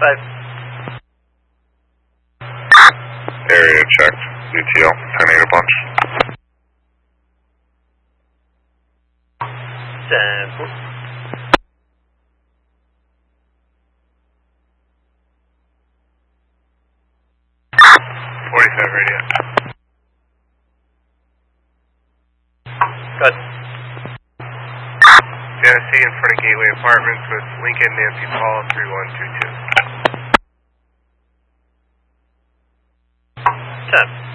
5. Area checked. UTL, 10-8 a bunch. 10-4. 45 radio. Good. Genesee in front of Gateway Apartments with Lincoln, Nancy Paul, 3122. 10.